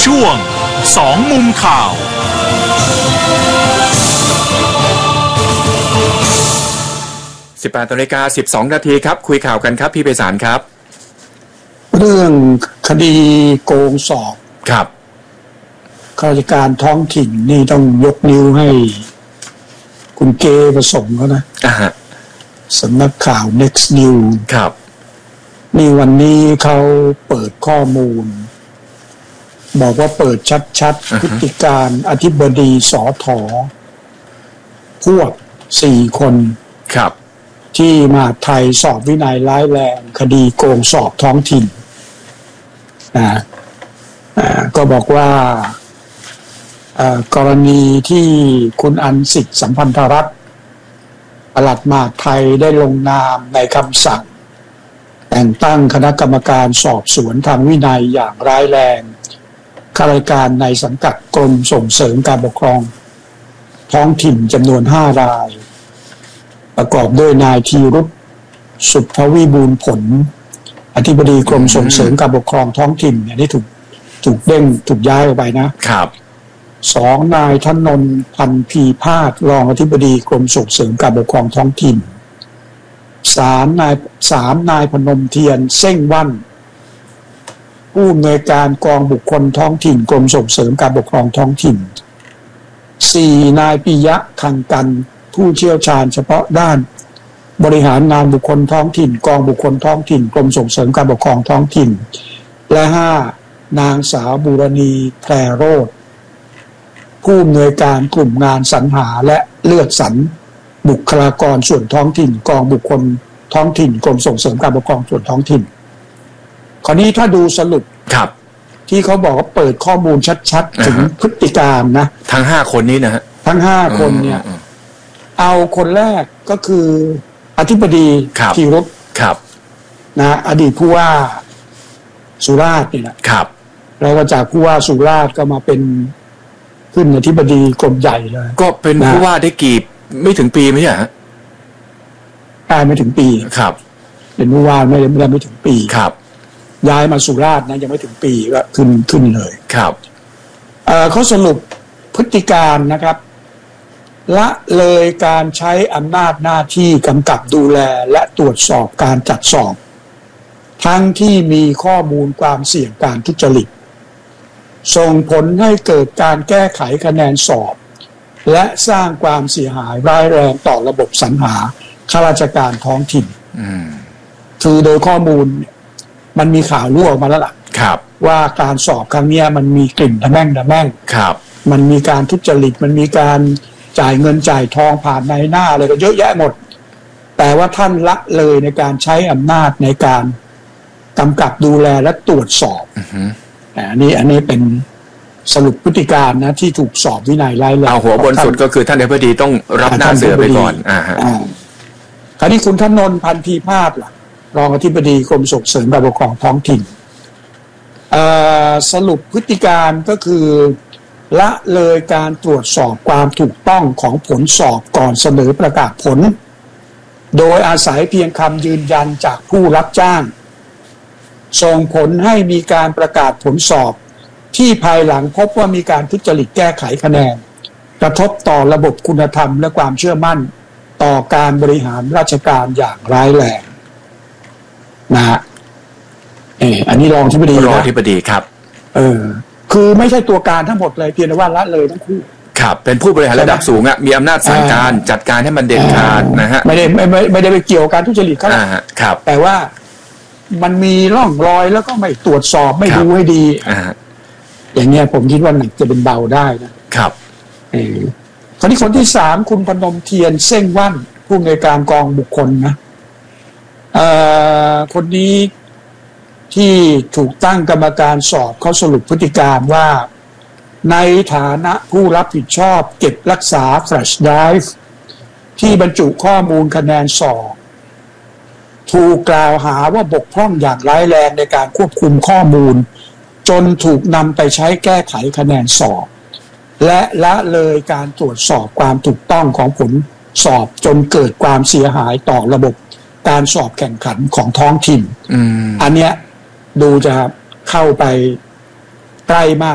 ช่วงสองมุมข่าว 18:12 น.ครับคุยข่าวกันครับพี่ไพศาลครับเรื่องคดีโกงสอบครับข้าราชการท้องถิ่นนี่ต้องยกนิ้วให้คุณเกประสงค์เขานะสำนักข่าว Next News ครับนี่วันนี้เขาเปิดข้อมูลบอกว่าเปิดชัดๆพฤติการอธิบดีสถ.พวก4 คนครับที่มหาดไทยสอบวินัยร้ายแรงคดีโกงสอบท้องถิ่นก็บอกว่ากรณีที่คุณอันสิทธิ์สัมพันธรัตน์ปลัดมหาดไทยได้ลงนามในคำสั่งแต่งตั้งคณะกรรมการสอบสวนทางวินัยอย่างร้ายแรงข้าราชการในสังกัดกรมส่งเสริมการปกครองท้องถิ่นจำนวน5 รายประกอบด้วยนายธีรุษสุภวิบูลย์ผลอธิบดีกรมส่งเสริมการปกครองท้องถิ่นเนี่ยที่ถูกย้ายออกไปนะครับ2นายธนนท์พันพีพาสรองอธิบดีกรมส่งเสริมการปกครองท้องถิ่น3นายพนมเทียนเส้งวันผู้อำนวยการกองบุคคลท้องถิ่นกรมส่งเสริมการปกครองท้องถิ่น4นายปิยะคังกันผู้เชี่ยวชาญเฉพาะด้านบริหารงานบุคคลท้องถิ่นกองบุคคลท้องถิ่นกรมส่งเสริมการปกครองท้องถิ่นและ5นางสาวบูรณีแพรโรจน์ผู้อำนวยการกลุ่มงานสรรหาและเลือกสรรบุคลากรส่วนท้องถิ่นกองบุคคลท้องถิ่นกรมส่งเสริมการปกครองส่วนท้องถิ่นคราวนี้ถ้าดูสรุปครับที่เขาบอกว่าเปิดข้อมูลชัดๆถึงพฤติการนะทั้ง5 คนนี้นะฮะทั้ง5 คนเนี่ยเอาคนแรกก็คืออธิบดีธีรุษนะอดีตผู้ว่าสุราษฎร์นี่แหละแล้วก็จากผู้ว่าสุราษฎร์ก็มาเป็นขึ้นอธิบดีกรมใหญ่เลยก็เป็นผู้ว่าได้กี่ไม่ถึงปีไหมฮะไม่ถึงปีครับเป็นผู้ว่าไม่ถึงปีครับย้ายมาสุราษฎร์นะยังไม่ถึงปีก็ขึ้นเลยครับเขาสรุปพฤติการนะครับละเลยการใช้อำนาจหน้าที่กำกับดูแลและตรวจสอบการจัดสอบทั้งที่มีข้อมูลความเสี่ยงการทุจริตส่งผลให้เกิดการแก้ไขคะแนนสอบและสร้างความเสียหายร้ายแรงต่อระบบสรรหาข้าราชการท้องถิ่นคือโดยข้อมูลมันมีข่าวรั่วออกมาแล้วล่ะว่าการสอบครั้งนี้มันมีกลิ่นทะแม่งมันมีการทุจริตมันมีการจ่ายเงินจ่ายทองผ่านในหน้าอะไรก็เยอะแยะหมดแต่ว่าท่านละเลยในการใช้อำนาจในการกำกับดูแลและตรวจสอบอันนี้เป็นสรุปพฤติการนะที่ถูกสอบวินัยร้ายแรงเอาหัวบนสุดก็คือท่านอธิบดีต้องรับหน้าเสือไปก่อนคราวนี้คุณธนนท์พันธีพาสล่ะรองอธิบดีกรมส่งเสริมการปกครองท้องถิ่นสรุปพฤติการก็คือละเลยการตรวจสอบความถูกต้องของผลสอบก่อนเสนอประกาศผลโดยอาศัยเพียงคำยืนยันจากผู้รับจ้างส่งผลให้มีการประกาศผลสอบที่ภายหลังพบว่ามีการทุจริตแก้ไขคะแนนกระทบต่อระบบคุณธรรมและความเชื่อมั่นต่อการบริหารราชการอย่างร้ายแรงนะฮะอันนี้รองอธิบดีครับคือไม่ใช่ตัวการทั้งหมดเลยเพียงแต่ว่าละเลยทั้งคู่ครับเป็นผู้บริหารระดับสูงอ่ะมีอำนาจสั่งการจัดการให้มันเด็ดขาดนะฮะไม่ได้ไปเกี่ยวกับการทุจริตเขาครับแต่ว่ามันมีร่องรอยแล้วก็ไม่ตรวจสอบไม่ดูให้ดีอย่างเงี้ยผมคิดว่าหนักจะเป็นเบาได้นะครับคราวนี้คนที่3คุณพนมเทียนเส้งวันผู้อำนวยการกองบุคคลนะคนนี้ที่ถูกตั้งกรรมการสอบเขาสรุปพฤติการว่าในฐานะผู้รับผิดชอบเก็บรักษาแฟลชไดรฟ์ที่บรรจุข้อมูลคะแนนสอบถูกกล่าวหาว่าบกพร่องอย่างร้ายแรงในการควบคุมข้อมูลจนถูกนำไปใช้แก้ไขคะแนนสอบและละเลยการตรวจสอบความถูกต้องของผลสอบจนเกิดความเสียหายต่อระบบการสอบแข่งขันของท้องถิ่นอันเนี้ยดูจะเข้าไปใกล้มาก